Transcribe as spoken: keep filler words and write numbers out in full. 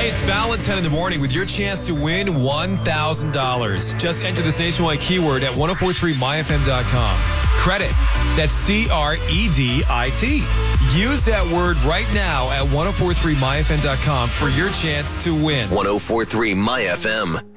Hey, it's Valentine in the morning with your chance to win one thousand dollars. Just enter this nationwide keyword at ten forty-three my f m dot com. Credit. That's C R E D I T. Use that word right now at ten forty-three my f m dot com for your chance to win. ten forty-three My F M.